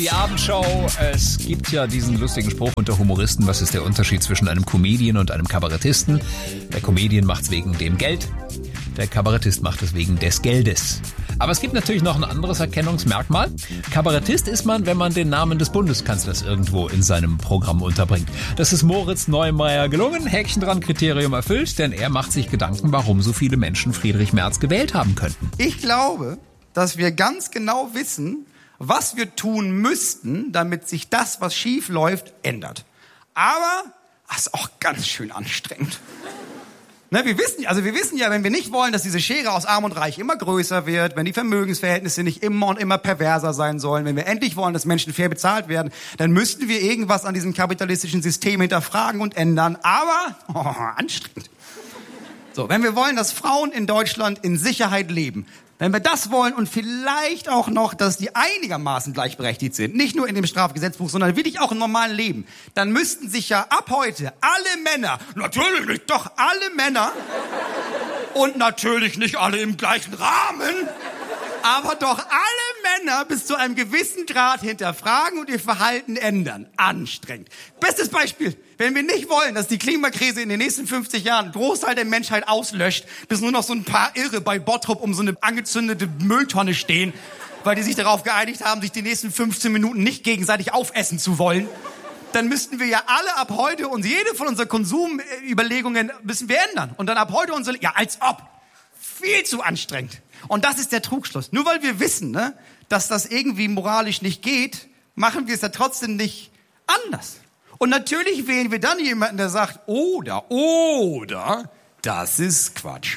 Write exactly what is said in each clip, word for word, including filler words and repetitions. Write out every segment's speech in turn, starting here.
Die Abendshow, es gibt ja diesen lustigen Spruch unter Humoristen, was ist der Unterschied zwischen einem Comedian und einem Kabarettisten? Der Comedian macht's wegen dem Geld, der Kabarettist macht es wegen des Geldes. Aber es gibt natürlich noch ein anderes Erkennungsmerkmal. Kabarettist ist man, wenn man den Namen des Bundeskanzlers irgendwo in seinem Programm unterbringt. Das ist Moritz Neumeier gelungen, Häkchen dran, Kriterium erfüllt, denn er macht sich Gedanken, warum so viele Menschen Friedrich Merz gewählt haben könnten. Ich glaube, dass wir ganz genau wissen, was wir tun müssten, damit sich das, was schief läuft, ändert. Aber das ist auch ganz schön anstrengend. Ne, wir wissen, also wir wissen ja, wenn wir nicht wollen, dass diese Schere aus Arm und Reich immer größer wird, wenn die Vermögensverhältnisse nicht immer und immer perverser sein sollen, wenn wir endlich wollen, dass Menschen fair bezahlt werden, dann müssten wir irgendwas an diesem kapitalistischen System hinterfragen und ändern. Aber oh, anstrengend. So, wenn wir wollen, dass Frauen in Deutschland in Sicherheit leben, wenn wir das wollen und vielleicht auch noch, dass die einigermaßen gleichberechtigt sind, nicht nur in dem Strafgesetzbuch, sondern wirklich auch im normalen Leben, dann müssten sich ja ab heute alle Männer, natürlich nicht, doch alle Männer und natürlich nicht alle im gleichen Rahmen, aber doch alle Männer bis zu einem gewissen Grad hinterfragen und ihr Verhalten ändern. Anstrengend. Bestes Beispiel. Wenn wir nicht wollen, dass die Klimakrise in den nächsten fünfzig Jahren einen Großteil der Menschheit auslöscht, bis nur noch so ein paar Irre bei Bottrop um so eine angezündete Mülltonne stehen, weil die sich darauf geeinigt haben, sich die nächsten fünfzehn Minuten nicht gegenseitig aufessen zu wollen, dann müssten wir ja alle ab heute uns, jede von unseren Konsumüberlegungen müssen wir ändern. Und dann ab heute unsere, ja als ob. Viel zu anstrengend. Und das ist der Trugschluss. Nur weil wir wissen, ne, dass das irgendwie moralisch nicht geht, machen wir es ja trotzdem nicht anders. Und natürlich wählen wir dann jemanden, der sagt, oder, oder, das ist Quatsch.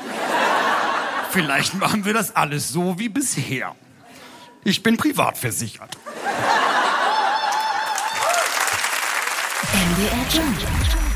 Vielleicht machen wir das alles so wie bisher. Ich bin privat versichert. M D R Jump.